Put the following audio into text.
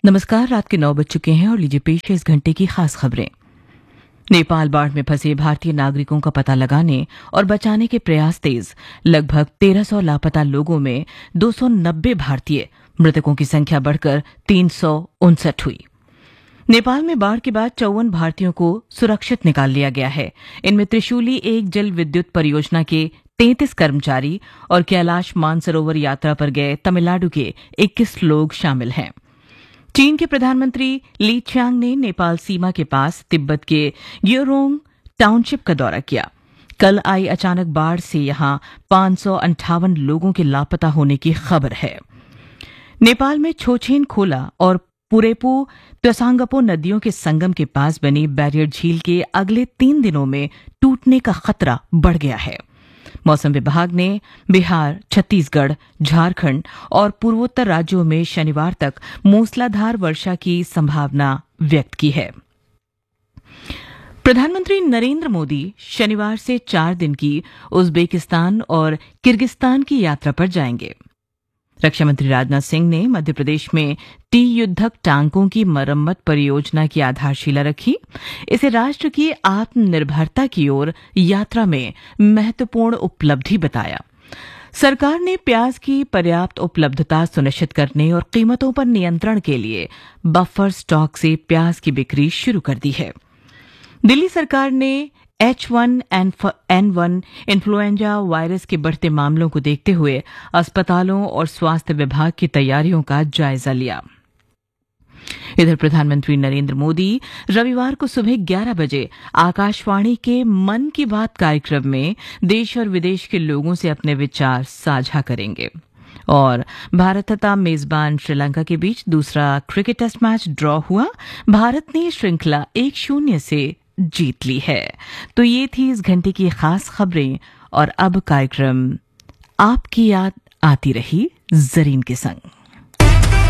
नमस्कार। रात के 9 बज चुके हैं और लीजिए पेश है इस घंटे की खास खबरें। नेपाल बाढ़ में फंसे भारतीय नागरिकों का पता लगाने और बचाने के प्रयास तेज। लगभग 1300 लापता लोगों में 290 भारतीय, मृतकों की संख्या बढ़कर 359 हुई। नेपाल में बाढ़ के बाद 54 भारतीयों को सुरक्षित निकाल लिया गया है। इनमें त्रिशूली एक जल विद्युत परियोजना के 33 कर्मचारी और कैलाश मानसरोवर यात्रा पर गए तमिलनाडु के 21 लोग शामिल हैं। चीन के प्रधानमंत्री ली qiang ने नेपाल सीमा के पास तिब्बत के ग्योरोंग टाउनशिप का दौरा किया। कल आई अचानक बाढ़ से यहां 558 लोगों के लापता होने की खबर है। नेपाल में छोछेन खोला और पुरेपु त्सांगपो नदियों के संगम के पास बनी बैरियर झील के अगले 3 दिनों में टूटने का खतरा बढ़ गया है। मौसम विभाग ने बिहार, छत्तीसगढ़, झारखंड और पूर्वोत्तर राज्यों में शनिवार तक मूसलाधार वर्षा की संभावना व्यक्त की है। प्रधानमंत्री नरेंद्र मोदी शनिवार से 4 दिन की उज्बेकिस्तान और किर्गिस्तान की यात्रा पर जाएंगे। रक्षा मंत्री राजनाथ सिंह ने मध्य प्रदेश में टी युद्धक टांकों की मरम्मत परियोजना की आधारशिला रखी। इसे राष्ट्र की आत्मनिर्भरता की ओर यात्रा में महत्वपूर्ण उपलब्धि बताया। सरकार ने प्याज की पर्याप्त उपलब्धता सुनिश्चित करने और कीमतों पर नियंत्रण के लिए बफर स्टॉक से प्याज की बिक्री शुरू कर दी है। दिल्ली सरकार ने H1N1 इन्फ्लुएंजा वायरस के बढ़ते मामलों को देखते हुए अस्पतालों और स्वास्थ्य विभाग की तैयारियों का जायजा लिया। इधर प्रधानमंत्री नरेंद्र मोदी रविवार को सुबह 11 बजे आकाशवाणी के मन की बात कार्यक्रम में देश और विदेश के लोगों से अपने विचार साझा करेंगे। और भारत तथा मेजबान श्रीलंका के बीच दूसरा क्रिकेट टेस्ट मैच ड्रॉ हुआ। भारत ने श्रृंखला 1-0 से जीत ली है। तो ये थी इस घंटे की खास खबरें और अब कार्यक्रम आपकी याद आती रही जरीन के संग।